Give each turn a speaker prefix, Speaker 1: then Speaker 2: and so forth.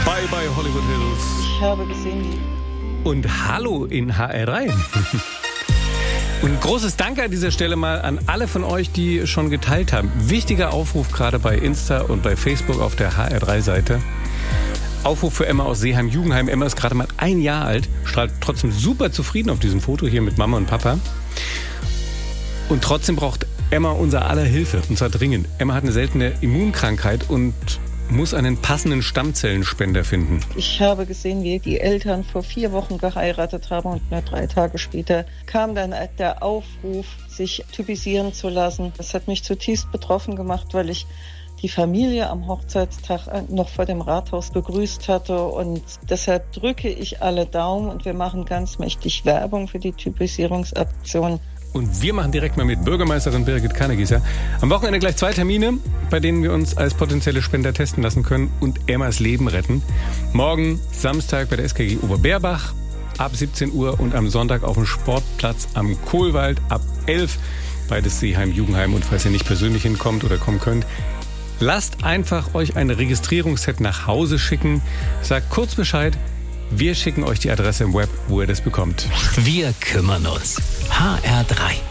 Speaker 1: Bye bye Hollywood Hills.
Speaker 2: Ich habe gesehen, wie...
Speaker 1: Und hallo in HR3. Und großes Dank an dieser Stelle mal an alle von euch, die schon geteilt haben. Wichtiger Aufruf gerade bei Insta und bei Facebook auf der HR3-Seite. Aufruf für Emma aus Seeheim-Jugendheim. Emma ist gerade mal 1 Jahr alt, strahlt trotzdem super zufrieden auf diesem Foto hier mit Mama und Papa. Und trotzdem braucht Emma unser aller Hilfe, und zwar dringend. Emma hat eine seltene Immunkrankheit und muss einen passenden Stammzellenspender finden.
Speaker 2: Ich habe gesehen, wie die Eltern vor 4 Wochen geheiratet haben und nur 3 Tage später kam dann der Aufruf, sich typisieren zu lassen. Das hat mich zutiefst betroffen gemacht, weil ich die Familie am Hochzeitstag noch vor dem Rathaus begrüßt hatte. Und deshalb drücke ich alle Daumen und wir machen ganz mächtig Werbung für die Typisierungsaktion.
Speaker 1: Und wir machen direkt mal mit Bürgermeisterin Birgit Kannegießer am Wochenende gleich 2 Termine, bei denen wir uns als potenzielle Spender testen lassen können und Emmas Leben retten. Morgen Samstag bei der SKG Oberberbach ab 17 Uhr und am Sonntag auf dem Sportplatz am Kohlwald ab 11. Beides Seeheim-Jugendheim. Und falls ihr nicht persönlich hinkommt oder kommen könnt, lasst einfach euch ein Registrierungsset nach Hause schicken. Sagt kurz Bescheid. Wir schicken euch die Adresse im Web, wo ihr das bekommt.
Speaker 3: Wir kümmern uns. HR3.